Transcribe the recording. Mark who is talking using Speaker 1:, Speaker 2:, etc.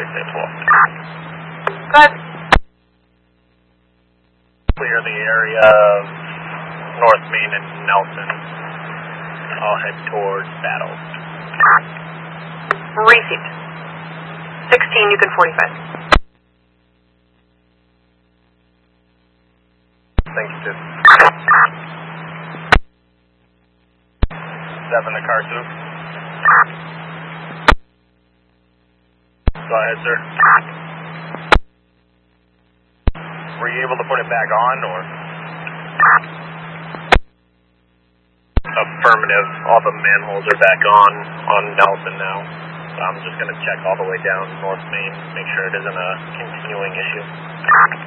Speaker 1: 684.
Speaker 2: Go ahead.
Speaker 1: Clear the area of North Main and Nelson. I'll head towards Battle.
Speaker 2: Received. 16, Yukon 45.
Speaker 1: Thank you, Sid. 7 to Karsu. Go ahead, sir. Were you able to put it back on, or? Affirmative. All the manholes are back on Nelson now. So I'm just going to check all the way down North Main, make sure it isn't a continuing issue.